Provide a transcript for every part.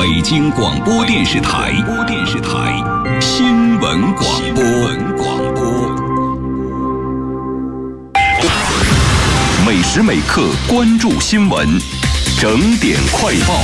北京广播电视台新闻广播。每时每刻关注新闻，整点快报。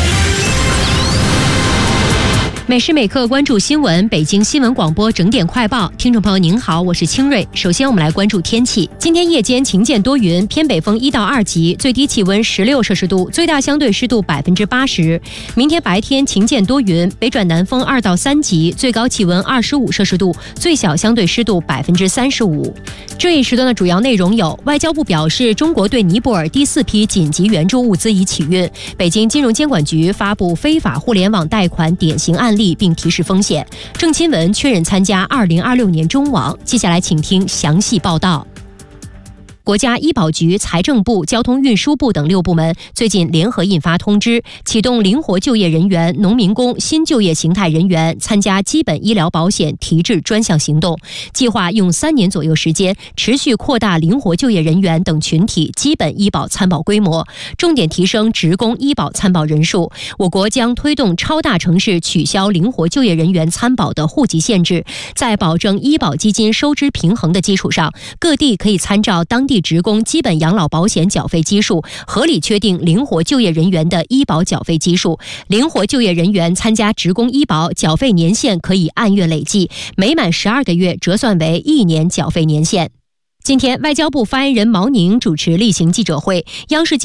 每时每刻关注新闻，北京新闻广播整点快报。听众朋友您好，我是清瑞。首先我们来关注天气。今天夜间晴间多云，偏北风1到2级，最低气温16摄氏度，最大相对湿度80%。明天白天晴间多云，北转南风2到3级，最高气温25摄氏度，最小相对湿度35%。这一时段的主要内容有：外交部表示，中国对尼泊尔第4批紧急援助物资已启运；北京金融监管局发布非法互联网贷款典型案例并提示风险；郑钦文确认参加2026年中网。接下来请听详细报道。国家医保局、财政部、交通运输部等6部门最近联合印发通知，启动灵活就业人员、农民工、新就业形态人员参加基本医疗保险提质专项行动，计划用3年左右时间，持续扩大灵活就业人员等群体基本医保参保规模，重点提升职工医保参保人数。我国将推动超大城市取消灵活就业人员参保的户籍限制，在保证医保基金收支平衡的基础上，各地可以参照当地职工基本养老保险缴费基数，合理确定灵活就业人员的医保缴费基数。灵活就业人员参加职工医保缴费年限可以按月累计，每满12个月折算为1年缴费年限。今天，外交部发言人毛宁主持例行记者会，央视